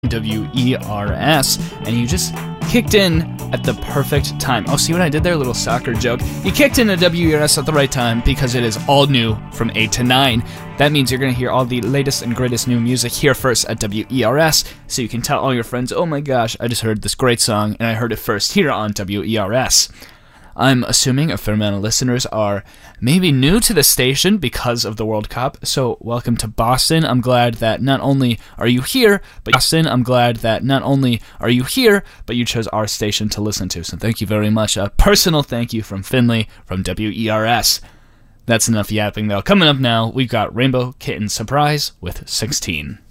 WERS, and you just kicked in at the perfect time. Oh, see what I did there? A little soccer joke. You kicked in at WERS at the right time because it is all new from 8 to 9. That means you're going to hear all the latest and greatest new music here first at WERS, so you can tell all your friends, oh my gosh, I just heard this great song, and I heard it first here on WERS. I'm assuming a fair amount of listeners are maybe new to the station because of the World Cup, so welcome to Boston. I'm glad that not only are you here, but you chose our station to listen to, so thank you very much. A personal thank you from Finley from WERS. That's enough yapping, though. Coming up now, we've got Rainbow Kitten Surprise with 16.